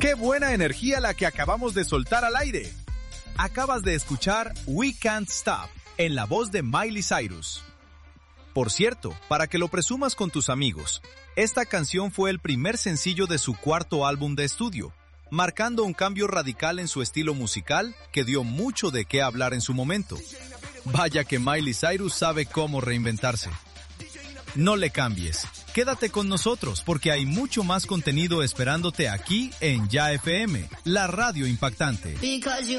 ¡Qué buena energía la que acabamos de soltar al aire! Acabas de escuchar We Can't Stop, en la voz de Miley Cyrus. Por cierto, para que lo presumas con tus amigos, esta canción fue el primer sencillo de su cuarto álbum de estudio, marcando un cambio radical en su estilo musical que dio mucho de qué hablar en su momento. Vaya que Miley Cyrus sabe cómo reinventarse. No le cambies. Quédate con nosotros porque hay mucho más contenido esperándote aquí en Ya FM, la radio impactante.